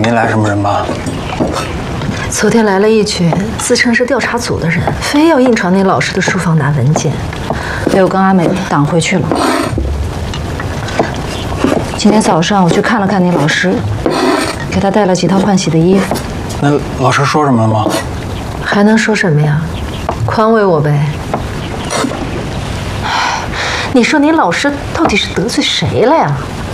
没来什么人吧？ 昨天来了一群自称是调查组的人，非要硬闯你老师的书房拿文件，被我跟阿美挡回去了。今天早上我去看了看你老师，给他带了几套换洗的衣服。 那老师说什么了吗？ 还能说什么呀？宽慰我呗。你说你老师到底是得罪谁了呀？